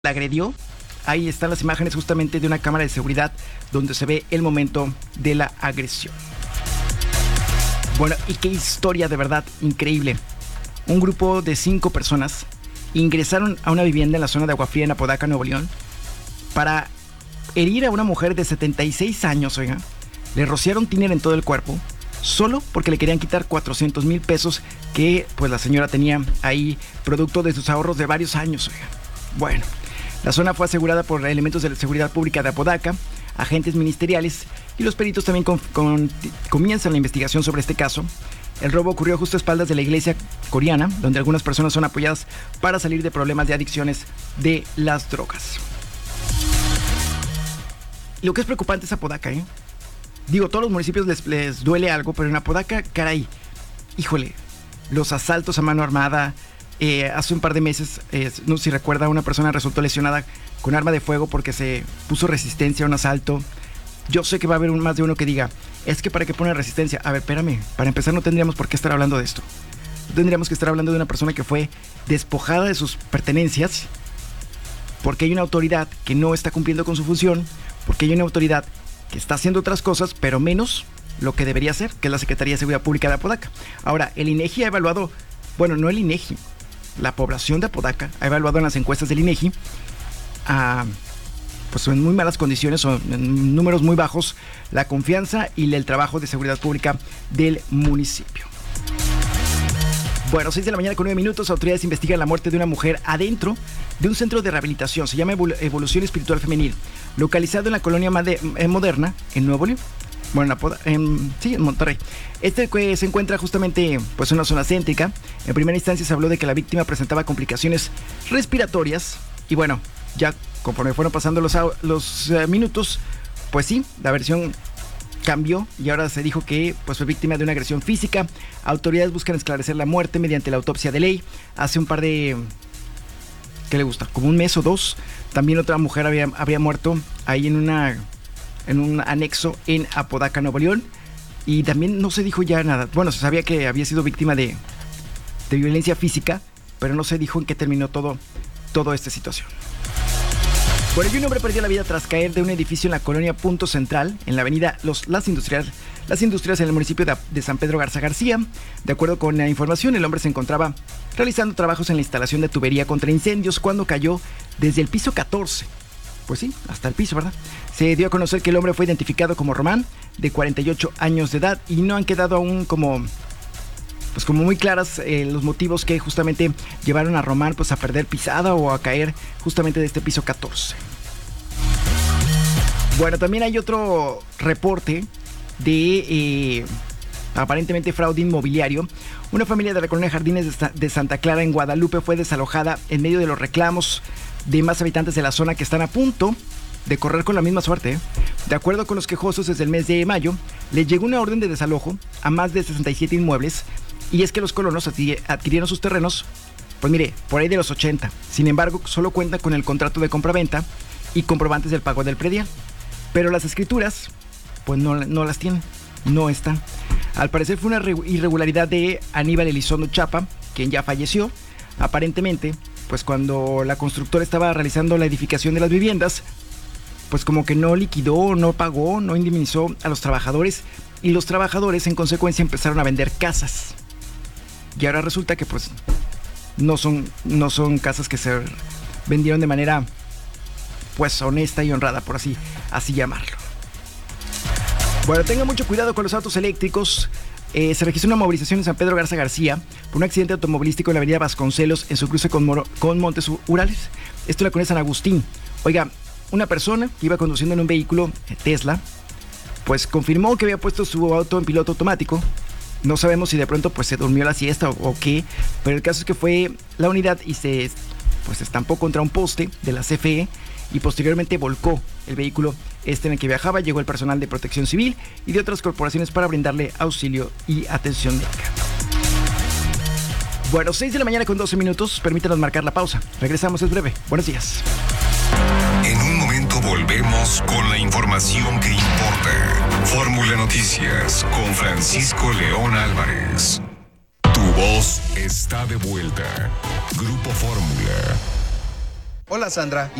la agredió. Ahí están las imágenes justamente de una cámara de seguridad donde se ve el momento de la agresión. Bueno, y qué historia de verdad increíble. Un grupo de 5 personas ingresaron a una vivienda en la zona de Agua Fría en Apodaca, Nuevo León, para herir a una mujer de 76 años, oiga. Le rociaron tiner en todo el cuerpo, solo porque le querían quitar 400,000 pesos que pues la señora tenía ahí, producto de sus ahorros de varios años, oiga. Bueno, la zona fue asegurada por elementos de la seguridad pública de Apodaca, agentes ministeriales, y los peritos también comienzan la investigación sobre este caso. El robo ocurrió justo a espaldas de la iglesia coreana, donde algunas personas son apoyadas para salir de problemas de adicciones de las drogas. Lo que es preocupante es Apodaca, ¿eh? Digo, todos los municipios les duele algo, pero en Apodaca, caray, híjole, los asaltos a mano armada. Hace un par de meses, no sé si recuerda, una persona resultó lesionada con arma de fuego porque se puso resistencia a un asalto. Yo sé que va a haber más de uno que diga, es que para qué pone resistencia. A ver, espérame, para empezar no tendríamos por qué estar hablando de esto. Tendríamos que estar hablando de una persona que fue despojada de sus pertenencias porque hay una autoridad que no está cumpliendo con su función, porque hay una autoridad que está haciendo otras cosas, pero menos lo que debería hacer, que es la Secretaría de Seguridad Pública de Apodaca. Ahora, el INEGI ha evaluado, bueno, no el INEGI, la población de Apodaca ha evaluado en las encuestas del INEGI pues en muy malas condiciones o en números muy bajos la confianza y el trabajo de seguridad pública del municipio. Bueno, 6 de la mañana con 9 minutos, autoridades investigan la muerte de una mujer adentro de un centro de rehabilitación, se llama Evolución Espiritual Femenil, localizado en la colonia Moderna, en Nuevo León. Bueno, en Monterrey. Este que se encuentra justamente pues en una zona céntrica. En primera instancia se habló de que la víctima presentaba complicaciones respiratorias. Y bueno, ya conforme fueron pasando los minutos, pues sí, la versión cambió y ahora se dijo que pues fue víctima de una agresión física. Autoridades buscan esclarecer la muerte mediante la autopsia de ley. Hace un par de... ¿qué le gusta? Como un mes o dos. También otra mujer había muerto ahí en un anexo en Apodaca, Nuevo León, y también no se dijo ya nada. Bueno, se sabía que había sido víctima de violencia física, pero no se dijo en qué terminó toda esta situación. Bueno, y un hombre perdió la vida tras caer de un edificio en la colonia Punto Central, en la avenida Las Industrias en el municipio de San Pedro Garza García. De acuerdo con la información, el hombre se encontraba realizando trabajos en la instalación de tubería contra incendios cuando cayó desde el piso 14. Pues sí, hasta el piso, ¿verdad? Se dio a conocer que el hombre fue identificado como Román, de 48 años de edad, y no han quedado aún como muy claras los motivos que justamente llevaron a Román pues a perder pisada o a caer justamente de este piso 14. Bueno, también hay otro reporte de aparentemente fraude inmobiliario. Una familia de la colonia Jardines de Santa Clara en Guadalupe fue desalojada en medio de los reclamos de más habitantes de la zona que están a punto de correr con la misma suerte. De acuerdo con los quejosos, desde el mes de mayo les llegó una orden de desalojo a más de 67 inmuebles, y es que los colonos adquirieron sus terrenos, pues mire, por ahí de los 80. Sin embargo, solo cuentan con el contrato de compraventa y comprobantes del pago del predial, pero las escrituras pues no las tienen, no están. Al parecer fue una irregularidad de Aníbal Elizondo Chapa, quien ya falleció. Aparentemente, pues cuando la constructora estaba realizando la edificación de las viviendas, pues como que no liquidó, no pagó, no indemnizó a los trabajadores, y los trabajadores en consecuencia empezaron a vender casas. Y ahora resulta que pues no son casas que se vendieron de manera pues honesta y honrada, por así llamarlo. Bueno, tengan mucho cuidado con los autos eléctricos. Se registró una movilización en San Pedro Garza García por un accidente automovilístico en la avenida Vasconcelos en su cruce con Montes Urales. Esto en la colonia San Agustín. Oiga, una persona que iba conduciendo en un vehículo Tesla, pues confirmó que había puesto su auto en piloto automático. No sabemos si de pronto pues se durmió la siesta o qué, pero el caso es que fue la unidad y se estampó contra un poste de la CFE y posteriormente volcó el vehículo en el que viajaba. Llegó el personal de Protección Civil y de otras corporaciones para brindarle auxilio y atención médica. Bueno, 6 de la mañana con 12 minutos, permítanos marcar la pausa. Regresamos, es breve. Buenos días. En un momento volvemos con la información que importa. Fórmula Noticias con Francisco León Álvarez. Tu voz está de vuelta. Grupo Fórmula. Hola, Sandra.